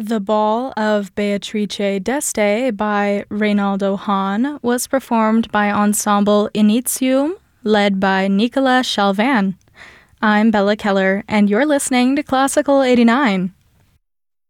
The Ball of Beatrice d'Este by Reynaldo Hahn was performed by Ensemble Initium, led by Nicola Chalvan. I'm Bella Keller, and you're listening to Classical 89.